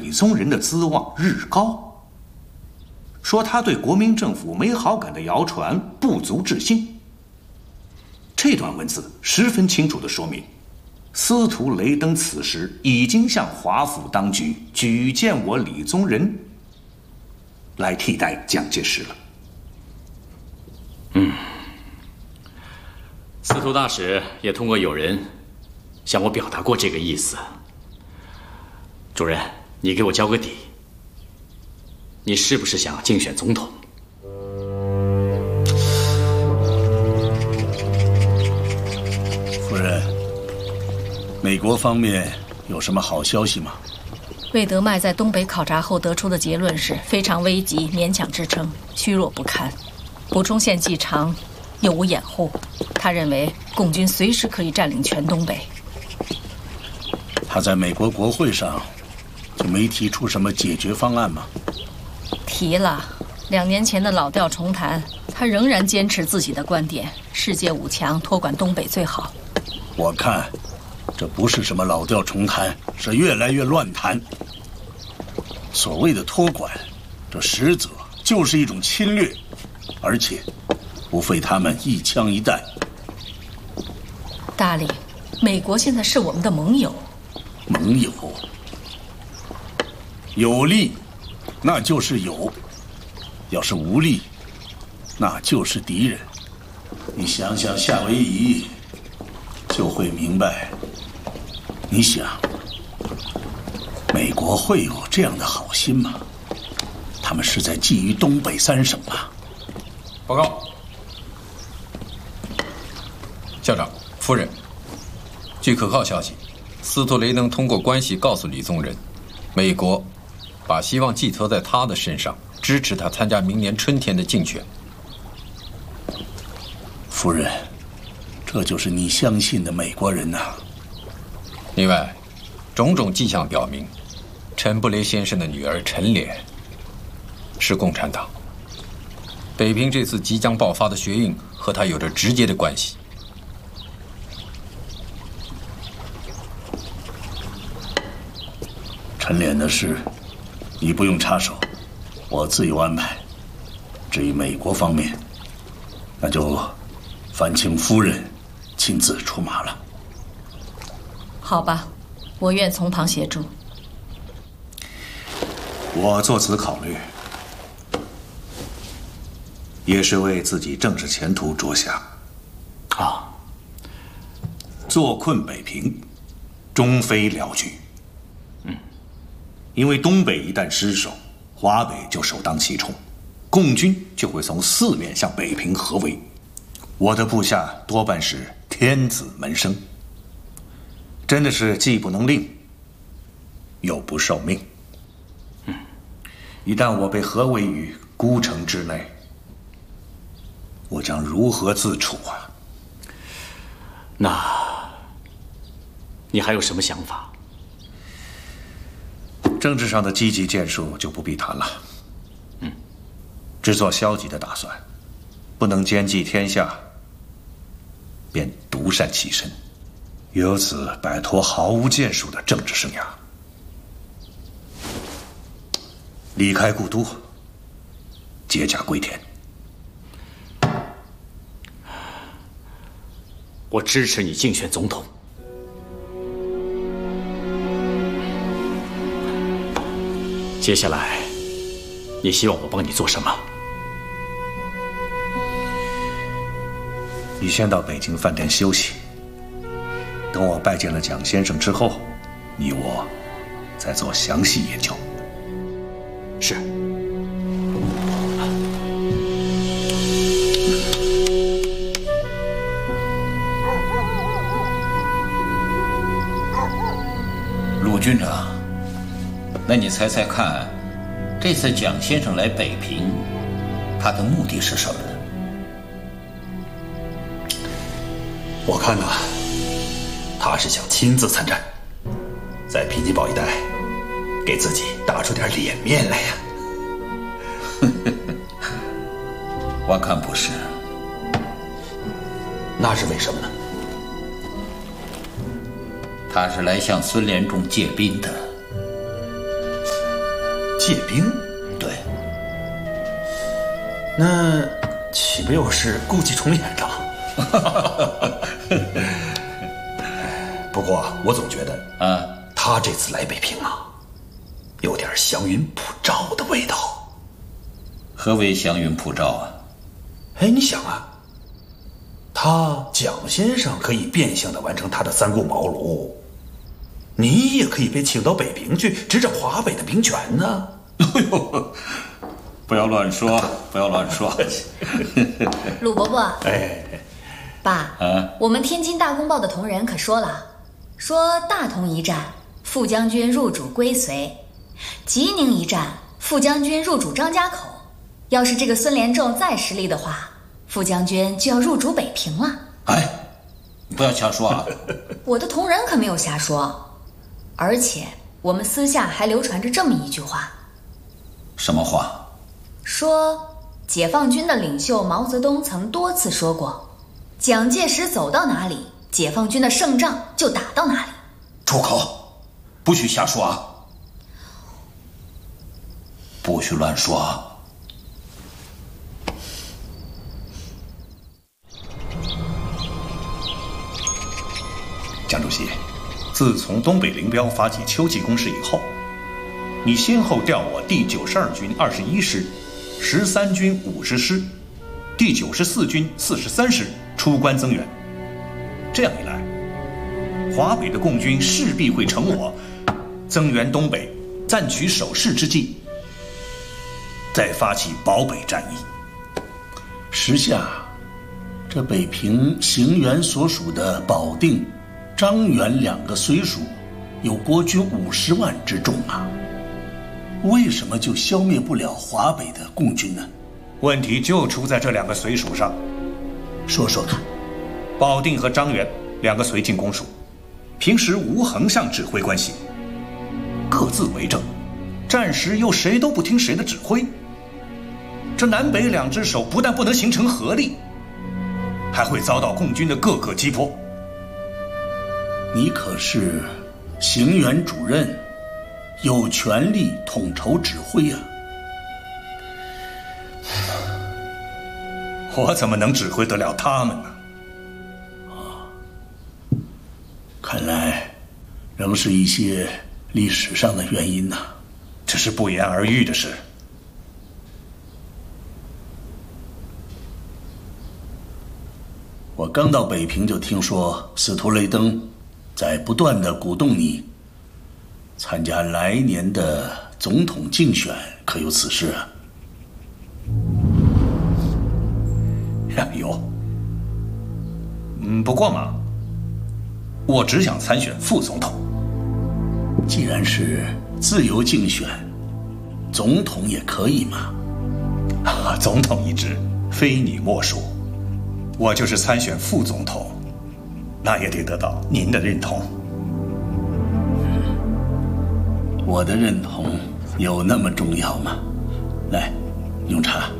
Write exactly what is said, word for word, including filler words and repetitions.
李宗仁的资望日高，说他对国民政府没好感的谣传不足置信。这段文字十分清楚地说明，司徒雷登此时已经向华府当局举荐我李宗仁来替代蒋介石了。 嗯，司徒大使也通过友人向我表达过这个意思。主任，你给我交个底，你是不是想竞选总统？ 夫人，美国方面有什么好消息吗？ 魏德迈在东北考察后得出的结论是非常危急，勉强支撑，虚弱不堪。补充线既长，又无掩护。他认为共军随时可以占领全东北。 他在美国国会上就没提出什么解决方案吗？ 提了，两年前的老调重弹，他仍然坚持自己的观点：世界五强托管东北最好。 我看这不是什么老调重弹，是越来越乱弹。所谓的托管，这实则就是一种侵略，而且不费他们一枪一弹。 大理，美国现在是我们的盟友。 盟友，有利那就是友，要是无利那就是敌人。你想想夏威夷就会明白。你想，美国会有这样的好心吗？他们是在觊觎东北三省吗？ 报告，校长夫人，据可靠消息，司徒雷登通过关系告诉李宗仁，美国把希望寄托在他的身上，支持他参加明年春天的竞选。 夫人，这就是你相信的美国人呐。 另外，种种迹象表明，陈布雷先生的女儿陈莲是共产党。北平这次即将爆发的学运和他有着直接的关系。 陈莲的事，你不用插手，我自有安排。至于美国方面，那就烦请夫人亲自出马了。 好吧，我愿从旁协助。 我做此考虑，也是为自己政治前途着想。啊，坐困北平，终非了局。嗯，因为东北一旦失守，华北就首当其冲，共军就会从四面向北平合围。我的部下多半是天子门生，真的是既不能令，又不受命。嗯，一旦我被合围于孤城之内，我将如何自处啊？ 那，你还有什么想法？ 政治上的积极建树就不必谈了。嗯，只做消极的打算，不能兼济天下，便独善其身，由此摆脱毫无建树的政治生涯，离开故都，解甲归田。 我支持你竞选总统。接下来，你希望我帮你做什么？ 你先到北京饭店休息，等我拜见了蒋先生之后，你我再做详细研究。 是。 陆军长，那你猜猜看，这次蒋先生来北平，他的目的是什么呢？ 我看呐、啊，他是想亲自参战，在平津堡一带给自己打出点脸面来呀。 我看不是。 那是为什么呢？ 他是来向孙连仲借兵的。 借兵？ 对。 那岂不又是故伎重演的？不过我总觉得， 啊， 他这次来北平啊，有点祥云普照的味道。 何为祥云普照啊？ 哎，你想啊，他蒋先生可以变相的完成他的三顾茅庐，你也可以被请到北平去执掌华北的兵权呢。 哎呦，不要乱说，不要乱说。 鲁伯伯， 哎， 爸， 啊， 我们天津大公报的同仁可说了，说大同一战，副将军入主归绥；吉宁一战，副将军入主张家口。要是这个孙连仲再实力的话，副将军就要入主北平了。 哎，你不要瞎说啊！ 我的同仁可没有瞎说，而且我们私下还流传着这么一句话。 什么话？ 说解放军的领袖毛泽东曾多次说过，蒋介石走到哪里，解放军的胜仗就打到哪里。 住口！不许瞎说啊！不许乱说啊！ 蒋主席，自从东北林彪发起秋季攻势以后，你先后调我第九十二军二十一师、十三军五十师、第九十四军四十三师出关增援。这样一来，华北的共军势必会乘我增援东北、暂取守势之际，再发起保北战役。 时下，这北平行辕所属的保定、张元两个绥署，有国军五十万之众啊，为什么就消灭不了华北的共军呢？ 问题就出在这两个绥署上。 说说看。 保定和张元两个绥靖公署，平时无横向指挥关系，各自为政，战时又谁都不听谁的指挥。这南北两只手不但不能形成合力，还会遭到共军的各个击破。 你可是行辕主任，有权力统筹指挥啊。 我怎么能指挥得了他们呢？ 看来仍是一些历史上的原因呐、啊， 这是不言而喻的事。 我刚到北平就听说司徒雷登在不断的鼓动你参加来年的总统竞选，可有此事啊？ 呀，有。嗯，不过嘛，我只想参选副总统。 既然是自由竞选，总统也可以嘛。 啊，总统一职非你莫属。我就是参选副总统，那也得得到您的认同。 我的认同有那么重要吗？来，用茶。